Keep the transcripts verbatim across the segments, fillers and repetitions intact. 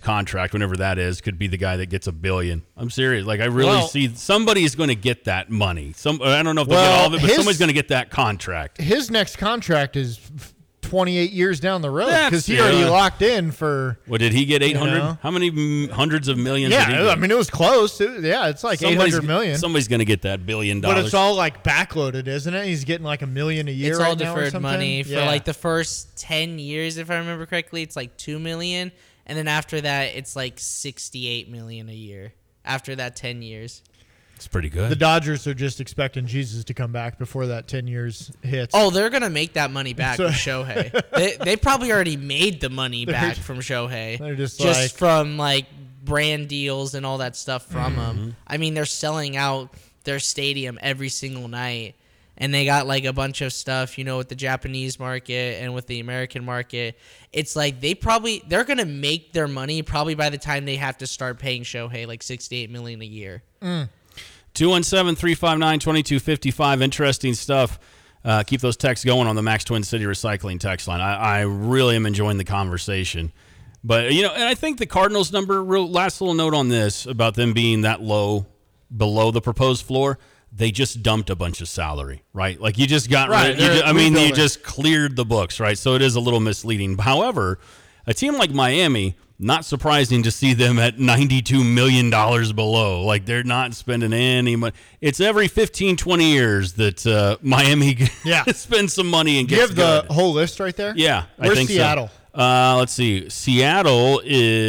contract, whenever that is, could be the guy that gets a billion. I'm serious. Like, I really well, see somebody's going to get that money. Some I don't know if they'll well, get all of it, but his, somebody's going to get that contract. His next contract is twenty-eight years down the road That's- because he yeah. already locked in for. What did he get? eight hundred? You know? How many m- hundreds of millions? did he Yeah, get? I mean, it was close. It- yeah, it's like eight Somebody's- hundred million. Somebody's going to get that billion dollars. But it's all like backloaded, isn't it? He's getting like a million a year. It's right all now or deferred something? money for Yeah. like the first ten years, if I remember correctly. It's like two million, and then after that, it's like sixty-eight million a year. After that ten years. It's pretty good. The Dodgers are just expecting Jesus to come back before that ten years hits. Oh, they're gonna make that money back So- with Shohei. they they probably already made the money back from Shohei. They're just like- from like brand deals and all that stuff from Mm-hmm. them. I mean, they're selling out their stadium every single night, and they got like a bunch of stuff, you know, with the Japanese market and with the American market. It's like they probably they're gonna make their money probably by the time they have to start paying Shohei like sixty-eight million a year. Mm. two one seven, three five nine, two two five five. Interesting stuff. Uh, keep those texts going on the Max Twin City Recycling text line. I, I really am enjoying the conversation. But, you know, and I think the Cardinals number, real, last little note on this about them being that low below the proposed floor, they just dumped a bunch of salary, right? Like you just got Right, rid you they're ju- I mean, you rebuilding. just cleared the books, right? So it is a little misleading. However, a team like Miami, not surprising to see them at ninety-two million dollars below. Like, they're not spending any money. It's every fifteen, twenty years that uh, Miami Yeah. spends some money and Do you gets have the good. whole list right there? Yeah, I Where's think Seattle? so. Uh, let's see. Seattle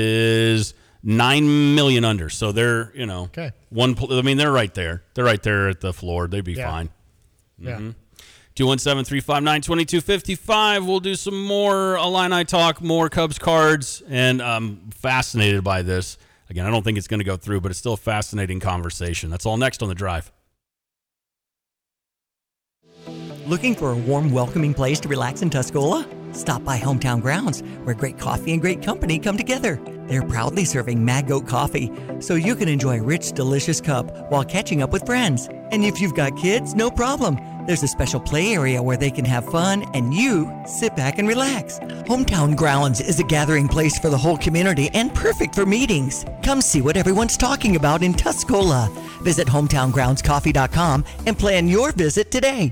is nine million under, so they're you know Okay. one. pl- I mean, they're right there. They're right there at the floor. They'd be Yeah. fine. Yeah. two one seven, three five nine, two two five five. We'll do some more Illini talk, more Cubs cards, and I'm fascinated by this. Again, I don't think it's going to go through, but it's still a fascinating conversation. That's all next on The Drive. Looking for a warm, welcoming place to relax in Tuscola? Stop by Hometown Grounds, where great coffee and great company come together. They're proudly serving Mad Goat coffee, so you can enjoy a rich, delicious cup while catching up with friends. And if you've got kids, no problem. There's a special play area where they can have fun and you sit back and relax. Hometown Grounds is a gathering place for the whole community and perfect for meetings. Come see what everyone's talking about in Tuscola. Visit hometown grounds coffee dot com and plan your visit today.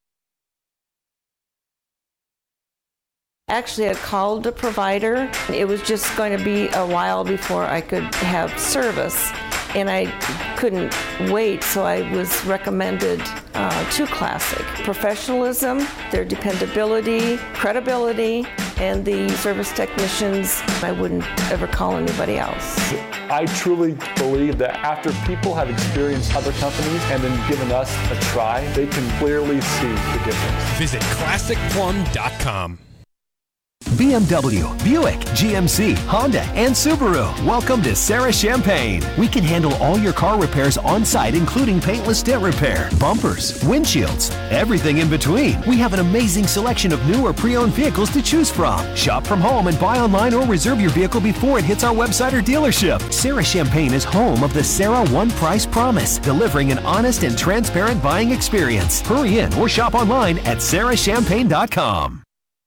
Actually, I called a provider. It was just going to be a while before I could have service, and I couldn't wait, so I was recommended uh, to Classic. Professionalism, their dependability, credibility, and the service technicians, I wouldn't ever call anybody else. I truly believe that after people have experienced other companies and then given us a try, they can clearly see the difference. Visit classic plum dot com. B M W, Buick, G M C, Honda, and Subaru. Welcome to Sarah Champagne. We can handle all your car repairs on site, including paintless dent repair, bumpers, windshields, everything in between. We have an amazing selection of new or pre-owned vehicles to choose from. Shop from home and buy online or reserve your vehicle before it hits our website or dealership. Sarah Champagne is home of the Sarah One Price Promise, delivering an honest and transparent buying experience. Hurry in or shop online at sarah champagne dot com.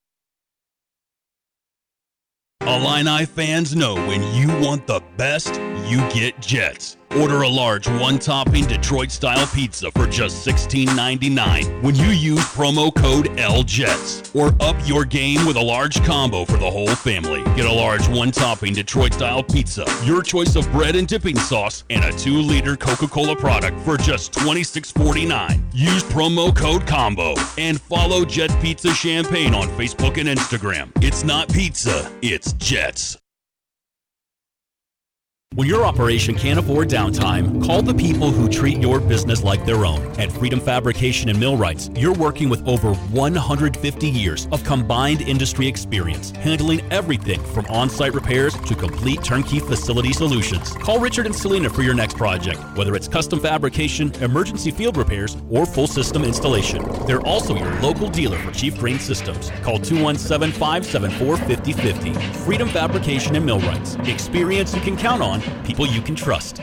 Illini fans know when you want the best, you get Jets. Order a large one-topping Detroit-style pizza for just sixteen ninety-nine when you use promo code L Jets. Or up your game with a large combo for the whole family. Get a large one-topping Detroit-style pizza, your choice of bread and dipping sauce, and a two-liter Coca-Cola product for just twenty-six forty-nine. Use promo code COMBO and follow Jet Pizza Champagne on Facebook and Instagram. It's not pizza, it's Jets. When your operation can't afford downtime, call the people who treat your business like their own. At Freedom Fabrication and Millwrights, you're working with over one hundred fifty years of combined industry experience, handling everything from on-site repairs to complete turnkey facility solutions. Call Richard and Selena for your next project, whether it's custom fabrication, emergency field repairs, or full system installation. They're also your local dealer for Chief Crane Systems. Call two one seven, five seven four, five zero five zero. Freedom Fabrication and Millwrights. Experience you can count on. People you can trust.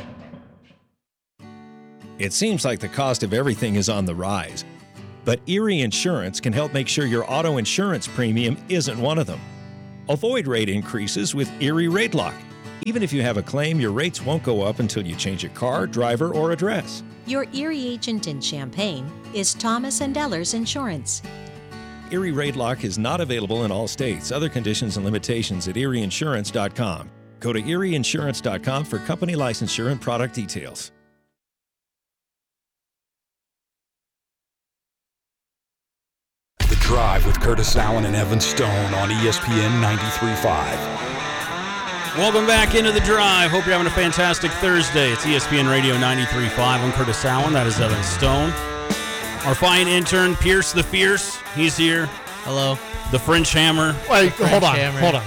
It seems like the cost of everything is on the rise, but Erie Insurance can help make sure your auto insurance premium isn't one of them. Avoid rate increases with Erie Rate Lock. Even if you have a claim, your rates won't go up until you change your car, driver, or address. Your Erie agent in Champaign is Thomas and Ellers Insurance. Erie Rate Lock is not available in all states. Other conditions and limitations at erie insurance dot com. Go to erie insurance dot com for company licensure and product details. The Drive with Curtis Allen and Evan Stone on E S P N ninety-three point five. Welcome back into The Drive. Hope you're having a fantastic Thursday. It's E S P N Radio ninety-three point five. I'm Curtis Allen. That is Evan Stone. Our fine intern, Pierce the Fierce. He's here. Hello. The French Hammer. Wait, French hold on, Hammer. hold on.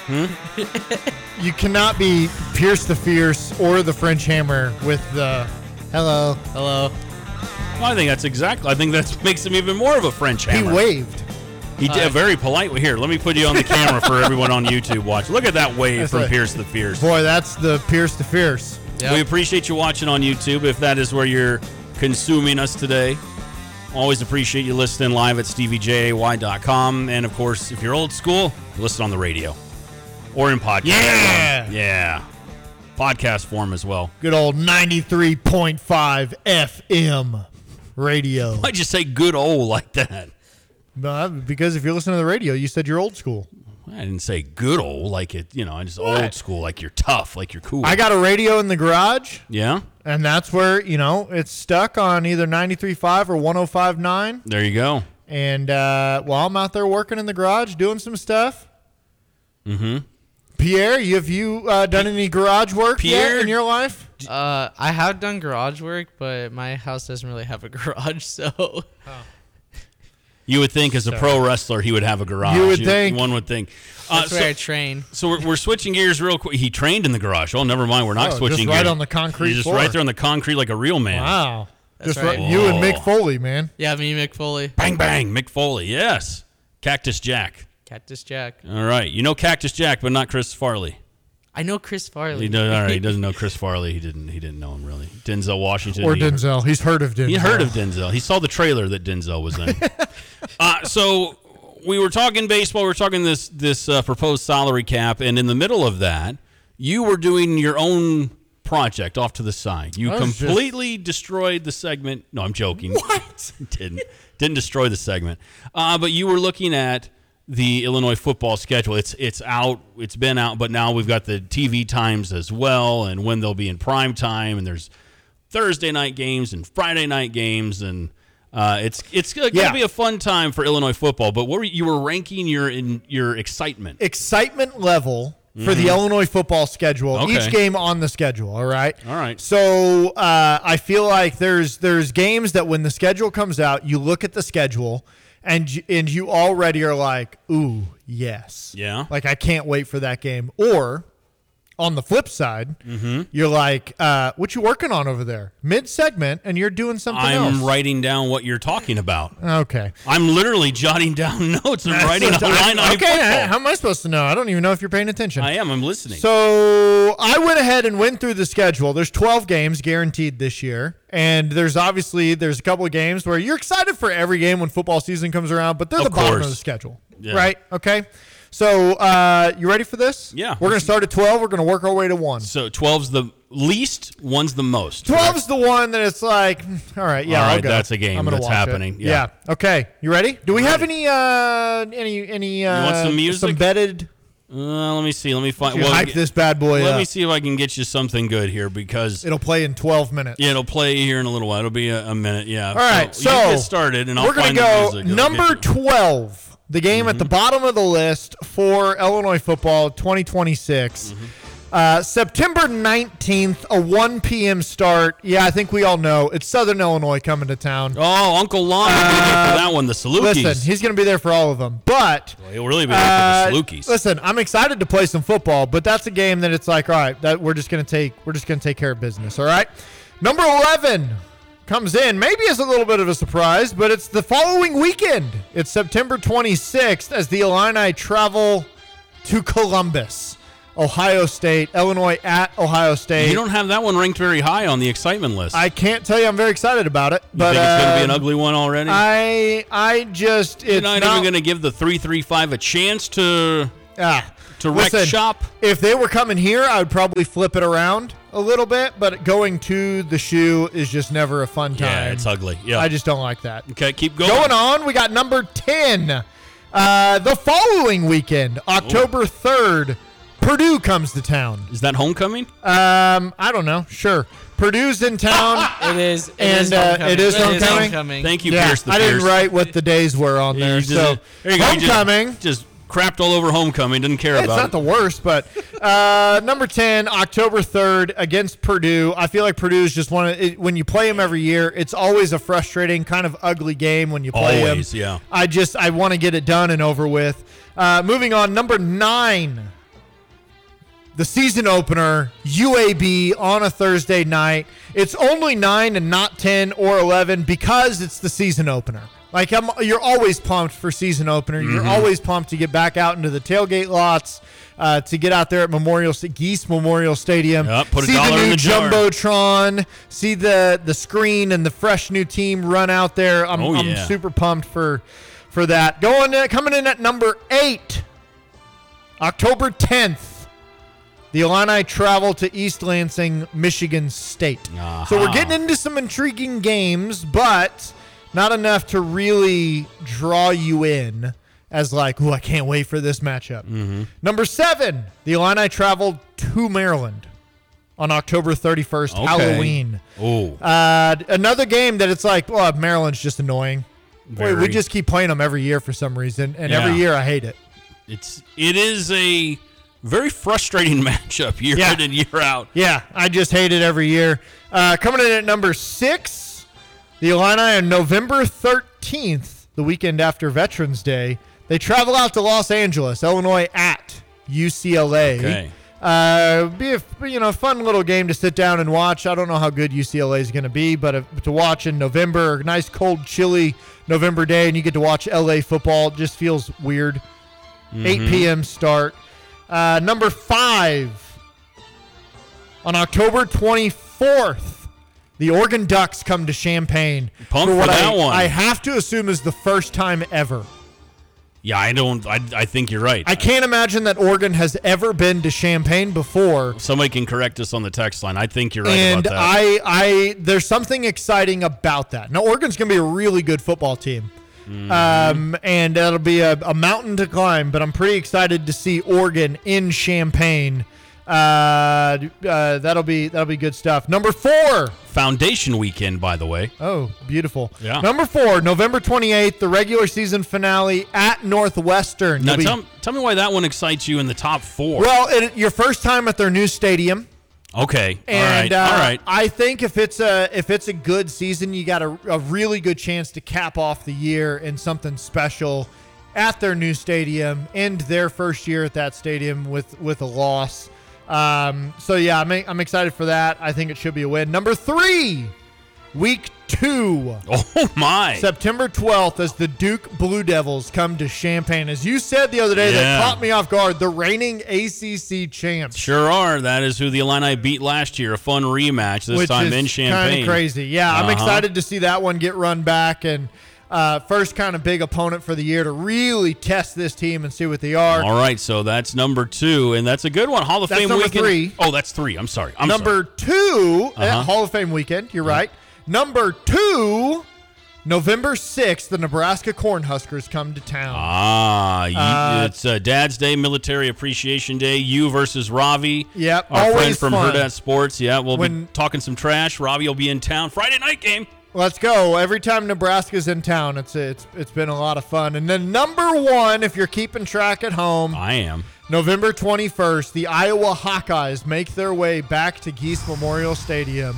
Hmm? You cannot be Pierce the Fierce or the French Hammer with the hello. Hello. Well, I think that's exactly. I think that makes him even more of a French He Hammer. waved. He did Uh, very politely. Here, let me put you on the camera for everyone on YouTube watch. Look at that wave That's from right. Pierce the Fierce. Boy, that's the Pierce the Fierce. Yep. We appreciate you watching on YouTube if that is where you're consuming us today. Always appreciate you listening live at stevie j a y dot com. And, of course, if you're old school, listen on the radio or in podcast Yeah! form. Yeah. Podcast form as well. Good old ninety-three point five F M radio. Why'd you say good old like that? Uh, because if you're listening to the radio, you said you're old school. I didn't say good old like it, you know, I just What? old school, like you're tough, like you're cool. I got a radio in the garage, Yeah? and that's where, you know, it's stuck on either ninety-three point five or one oh five point nine. There you go. And uh, while I'm out there working in the garage doing some stuff, Mm-hmm. Pierre, you, have you uh, done any garage work Pierre? yet in your life? Uh, I have done garage work, but my house doesn't really have a garage, so. You would think as a So- pro wrestler he would have a garage. You would think. One would think. Uh, That's so, where I train. so we're, we're switching gears real quick. He trained in the garage. Oh, never mind. We're not Oh, switching just gears. right on the concrete You're just floor. right there on the concrete like a real man. Wow. That's Just right. right- You and Whoa. Mick Foley, man. Yeah, me, Mick Foley. Bang, bang. Mick Foley. Yes. Cactus Jack. Cactus Jack. All right. You know Cactus Jack, but not Chris Farley. I know Chris Farley. He does, all right. He doesn't know Chris Farley. He didn't. He didn't know him really. Denzel Washington. Or he- Denzel. He's heard of Denzel. He heard of Denzel. He saw the trailer that Denzel was in. uh, so we were talking baseball. We were talking this this uh, proposed salary cap, and in the middle of that, you were doing your own project off to the side. You I was completely destroyed the segment. No, I'm joking. What? didn't didn't destroy the segment. Uh, but you were looking at the Illinois football schedule. It's it's out. It's been out, but now we've got the T V times as well, and when they'll be in prime time. And there's Thursday night games and Friday night games, and uh, it's it's going to Yeah. be a fun time for Illinois football. But what were you, you were ranking your in your excitement? Excitement level for the Illinois football schedule. Okay. Each game on the schedule, all right? All right. So uh, I feel like there's there's games that when the schedule comes out, you look at the schedule, and you, and you already are like, ooh, yes. Yeah. Like, I can't wait for that game. Or on the flip side, Mm-hmm. you're like, uh, what you working on over there? Mid-segment, and you're doing something I'm else. writing down what you're talking about. Okay. I'm literally jotting down notes and writing a line on Okay, football. how am I supposed to know? I don't even know if you're paying attention. I am. I'm listening. So I went ahead and went through the schedule. There's twelve games guaranteed this year, and there's obviously there's a couple of games where you're excited for every game when football season comes around, but they're Of the bottom course. of the schedule, Yeah. right? Okay. So uh, you ready for this? Yeah. We're gonna start at twelve. We're gonna work our way to one. So twelve's the least, one's the most. twelve's the one that it's like, all right, yeah, All I'll right, go. that's a game I'm gonna that's watch it. happening. Yeah. Okay. You ready? Do we I'm have ready. any uh any any uh want some music? some bedded? Uh, let me see. Let me find. You hype this bad boy Let up. me see if I can get you something good here because It'll play in twelve minutes. yeah, it'll play here in a little while. It'll be a, a minute. Yeah. All right, so, you get started, and I'll we're gonna find the go music. It'll number get you- twelve, the game at the bottom of the list for Illinois football twenty twenty-six. Mm-hmm. Uh, September nineteenth, a one p.m. start. Yeah, I think we all know it's Southern Illinois coming to town. Oh, Uncle Lon will be there for that one. The Salukis. Listen, he's going to be there for all of them, but Well, he'll really be there uh, for the Salukis. listen, I'm excited to play some football, but that's a game that it's like, all right, that we're just going to take, we're just going to take care of business. All right, number eleven comes in, maybe as a little bit of a surprise, but it's the following weekend. It's September twenty-sixth as the Illini travel to Columbus, Ohio State. Illinois at Ohio State. You don't have that one ranked very high on the excitement list. I can't tell you I'm very excited about it, you but think it's going to be an um, ugly one already? I I just You're it's not, not, even going to give the three three five a chance to ah. to Rec Listen, Shop. If they were coming here, I would probably flip it around a little bit, but going to the shoe is just never a fun time. Yeah, it's ugly. Yeah. I just don't like that. Okay, keep going. Going on, we got number ten. Uh, the following weekend, October third, Purdue comes to town. Is that homecoming? Um, I don't know. Sure. Purdue's in town. It is. It and is uh, homecoming. it is It is homecoming. homecoming. Thank you, Yeah, Pierce the I didn't Pierce. write what the days were on Yeah, there. you just- So there you go, you just- homecoming. Just, crapped all over homecoming. Didn't care It's about not it. the worst, but uh, number ten, October third against Purdue. I feel like Purdue is just one of it, when you play them every year. It's always a frustrating, kind of ugly game when you play them. Always, yeah. I just I want to get it done and over with. Uh, moving on, number nine, the season opener, U A B on a Thursday night. It's only nine and not ten or eleven because it's the season opener. Like I'm, you're always pumped for season opener. You're Mm-hmm. always pumped to get back out into the tailgate lots, uh, to get out there at Memorial Geese Memorial Stadium. Yep, put a see dollar the new in the jar. jumbotron, see the the screen and the fresh new team run out there. I'm, Oh, I'm yeah. super pumped for for that. Going uh, coming in at number eight, October tenth. The Illini travel to East Lansing, Michigan State. Uh-huh. So we're getting into some intriguing games, but not enough to really draw you in as like, oh, I can't wait for this matchup. Mm-hmm. Number seven, the Illini traveled to Maryland on October thirty-first, Okay. Halloween. Oh, Uh, another game that it's like, well, Maryland's just annoying. Boy, we Very. just keep playing them every year for some reason, and Yeah. every year I hate it. it's it is a very frustrating matchup year Yeah. in and year out. Yeah, I just hate it every year. Uh, coming in at number six, the Illini on November thirteenth, the weekend after Veterans Day, they travel out to Los Angeles, Illinois at U C L A. Okay. Uh, be a you know fun little game to sit down and watch. I don't know how good U C L A is going to be, but uh, to watch in November, a nice cold, chilly November day, and you get to watch L A football. It just feels weird. eight p.m. start. Uh, number five, on October twenty-fourth, the Oregon Ducks come to Champaign. Pumped what for that I, one. I have to assume is the first time ever. Yeah, I don't. I, I think you're right. I can't imagine that Oregon has ever been to Champaign before. Somebody can correct us on the text line. I think you're right And about that. I, I, there's something exciting about that. Now, Oregon's going to be a really good football team. Mm-hmm. Um, and that'll be a, a mountain to climb, but I'm pretty excited to see Oregon in Champaign. Uh, uh, that'll be that'll be good stuff. Number four. Foundation weekend, by the way. Oh, beautiful. Yeah. Number four, November twenty-eighth, the regular season finale at Northwestern. Now, You'll be- tell, tell me why that one excites you in the top four. well, it, your first time at their new stadium. okay. And all right. uh, all right. I think if it's a if it's a good season, you got a, a really good chance to cap off the year in something special at their new stadium. End their first year at that stadium with with a loss. Um, so yeah, I'm I'm excited for that. I think it should be a win. Number three, week two. Oh my! September twelfth, as the Duke Blue Devils come to Champaign. As you said the other day, Yeah. that caught me off guard. The reigning A C C champs. Sure are. That is who the Illini beat last year. A fun rematch this Which time is in Champaign. Kind of crazy. Yeah, I'm Uh-huh. excited to see that one get run back, and uh, first kind of big opponent for the year to really test this team and see what they are. All right, so that's number two, and that's a good one. Hall of That's Fame number weekend. three. Oh, that's three. I'm sorry. I'm Number sorry. two, uh, Uh-huh. Hall of Fame weekend. You're right. Number two, November sixth, the Nebraska Cornhuskers come to town. Ah, you, Uh, it's uh, Dad's Day, Military Appreciation Day. You versus Ravi. Yep, our friend always from fun. Hurrdat Sports. Yeah, we'll When- be talking some trash. Ravi will be in town Friday night game. Let's go. Every time Nebraska's in town, it's it's it's been a lot of fun. And then number one, if you're keeping track at home, I am. November twenty-first, the Iowa Hawkeyes make their way back to Geese Memorial Stadium.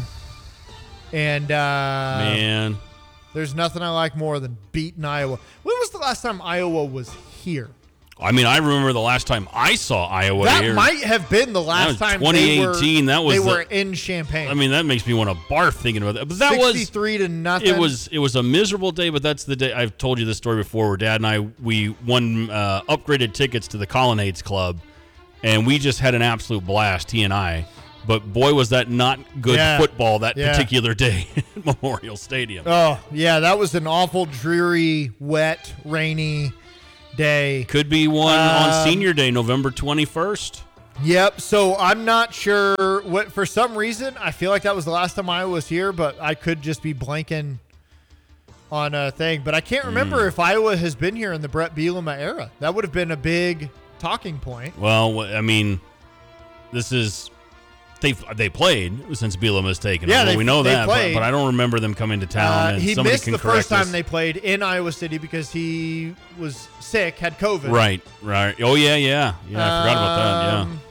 And uh, Man, there's nothing I like more than beating Iowa. When was the last time Iowa was here? I mean, I remember the last time I saw Iowa That here. might have been the last was time twenty they were, eighteen. That was they the- were in Champaign. I mean, that makes me want to barf thinking about that. But that was sixty-three to nothing. It was it was a miserable day, but that's the day I've told you this story before. Where Dad and I we won uh, upgraded tickets to the Colonnades Club, and we just had an absolute blast. He and I. But boy, was that not good Yeah. football that Yeah. particular day at Memorial Stadium. Oh, yeah, that was an awful, dreary, wet, rainy day. Could be one Um, on Senior Day, November twenty-first. Yep. So I'm not sure what. For some reason, I feel like that was the last time I was here, but I could just be blanking on a thing. But I can't remember Mm. if Iowa has been here in the Brett Bielema era. That would have been a big talking point. Well, I mean, this is they they played since Bielema has taken Yeah, over. they- we know they that, but, played. but I don't remember them coming to town. Uh, and he somebody missed can the correct first time us. they played in Iowa City because he was sick, had COVID. Right, right. Oh yeah, yeah, yeah. I forgot about that. Yeah. Um,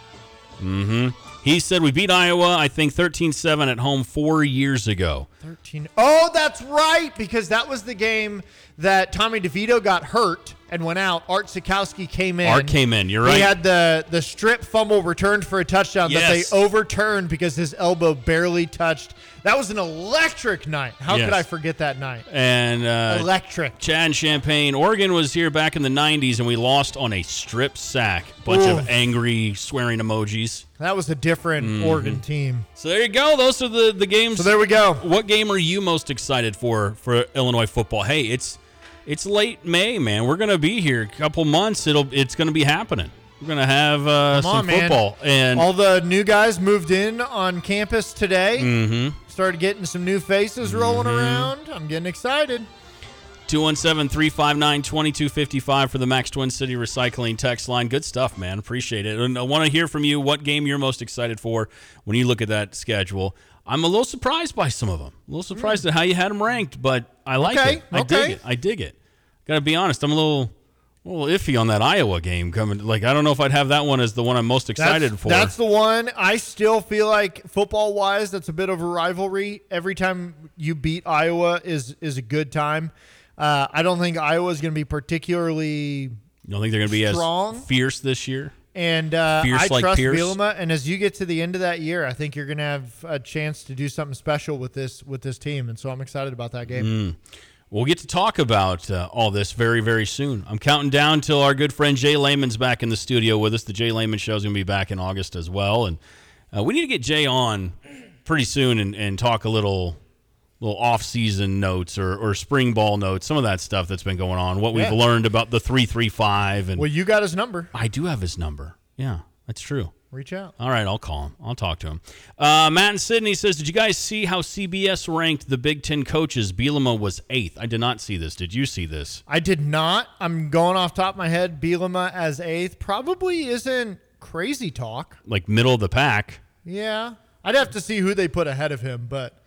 Mm-hmm. He said we beat Iowa, I think thirteen seven at home four years ago. thirteen Oh, that's right, because that was the game that Tommy DeVito got hurt and went out. Art Sikowski came in. Art came in. You're right. He had the the strip fumble returned for a touchdown Yes. that they overturned because his elbow barely touched. That was an electric night. How Yes. could I forget that night? And uh, Electric. Chad Champagne, Oregon was here back in the nineties, and we lost on a strip sack. Bunch Oof. of angry swearing emojis. That was a different Mhm. Oregon team. So there you go. Those are the, the games. So there we go. What game are you most excited for for Illinois football? Hey, it's it's late May, man. We're gonna be here a couple months. It'll it's gonna be happening. We're gonna have uh, Come some on, man. football, and all the new guys moved in on campus today. Mhm. Started getting some new faces rolling around. I'm getting excited. two one seven, three five nine, two two five five for the Max Twin City Recycling text line. Good stuff, man. Appreciate it. And I want to hear from you what game you're most excited for when you look at that schedule. I'm a little surprised by some of them. A little surprised at how you had them ranked, but I like Okay, it. I okay. dig it. I dig it. Got to be honest. I'm a little, a little iffy on that Iowa game coming. Like, I don't know if I'd have that one as the one I'm most excited that's, for. That's the one. I still feel like football-wise, that's a bit of a rivalry. Every time you beat Iowa is is a good time. Uh, I don't think Iowa's going to be particularly You don't think they're going to be strong. as fierce this year? And uh, Fierce I like trust Pierce? Bielema. And as you get to the end of that year, I think you're going to have a chance to do something special with this with this team. And so I'm excited about that game. Mm. We'll get to talk about uh, all this very, very soon. I'm counting down till our good friend Jay Lehman's back in the studio with us. The Jay Lehman show is going to be back in August as well. And uh, we need to get Jay on pretty soon and, and talk a little little off-season notes or, or spring ball notes, some of that stuff that's been going on, what we've Yeah. learned about the three three five. And Well, you got his number. I do have his number. Yeah, that's true. Reach out. All right, I'll call him. I'll talk to him. Uh, Matt in Sydney says, did you guys see how C B S ranked the Big Ten coaches? Bielema was eighth. I did not see this. Did you see this? I did not. I'm going off top of my head. Bielema as eighth probably isn't crazy talk. Like middle of the pack. Yeah. I'd have to see who they put ahead of him, but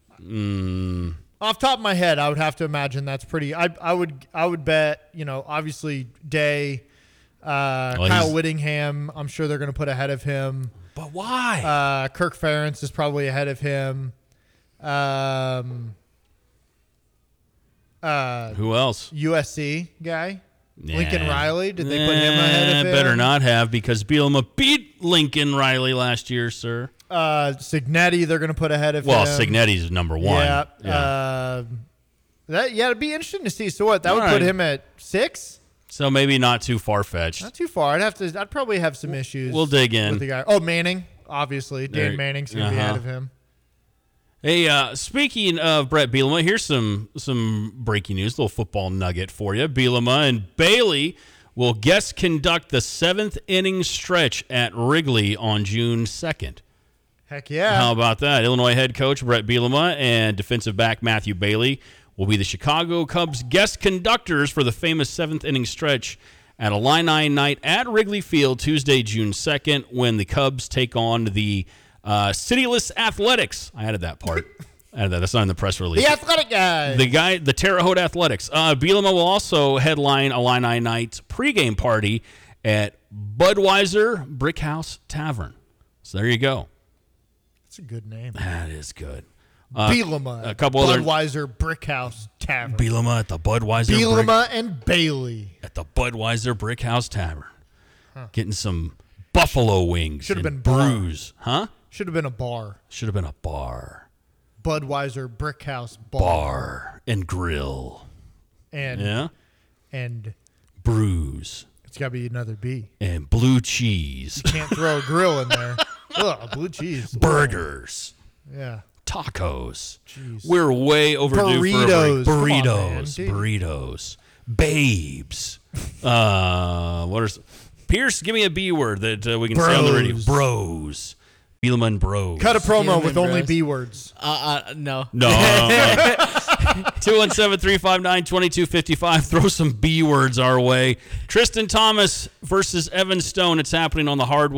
Mm, off top of my head, I would have to imagine that's pretty. I I would I would bet, you know, obviously Day, uh, Well, Kyle he's- Whittingham, I'm sure they're going to put ahead of him. but why? Uh, Kirk Ferentz is probably ahead of him. Um, uh, Who else? U S C guy, Lincoln Nah. Riley. Did they put him ahead of Eh, him? Better not have, because Bielema beat Lincoln Riley last year, sir. Uh, Signetti, they're going to put ahead of Well, him. Signetti's number one. Yeah. Yeah. Uh, that yeah, it'd be interesting to see. So what? That All would put right. him at six. So maybe not too far-fetched. Not too far. I'd have to. I'd probably have some issues. We'll dig in. with the guy. Oh, Manning, obviously. Dan There- Manning's going to be uh-huh. ahead of him. Hey, uh, speaking of Brett Bielema, here's some some breaking news, a little football nugget for you. Bielema and Bailey will guest conduct the seventh inning stretch at Wrigley on June second. Heck yeah. How about that? Illinois head coach Brett Bielema and defensive back Matthew Bailey will be the Chicago Cubs guest conductors for the famous seventh inning stretch at Illini night at Wrigley Field Tuesday, June second, when the Cubs take on the uh, Cityless Athletics. I added that part. I added that. That's not in the press release. The athletic guy. The guy, the Terre Haute Athletics. Uh, Bielema will also headline Illini night's pregame party at Budweiser Brickhouse Tavern. So there you go. That's a good name. That is good. Uh, Bielema. a couple other Budweiser Brickhouse Tavern. Bielema at the Budweiser Brick, Bielema and Bailey. at the Budweiser Brickhouse Tavern, getting some buffalo wings. Should have and been bar. brews, huh? Should have been a bar. Should have been a bar, Budweiser Brickhouse bar. bar and grill. And Yeah, and brews it's got to be another B. and blue cheese, Can't throw a grill in there. Ugh, blue cheese. burgers, Yeah. tacos. Jeez. We're way overdue Burritos. for a Come break. on, man. Burritos, Dude. burritos. babes. Uh, what are Pierce? Give me a B word that uh, we can say on the radio. Bros. Bros. Bielema Bros. Cut a promo Bielema with only Bros. B words. Uh, uh no. No. two one seven, three five nine, two two five five. Throw some B words our way. Tristan Thomas versus Evan Stone. It's happening on the hardwood.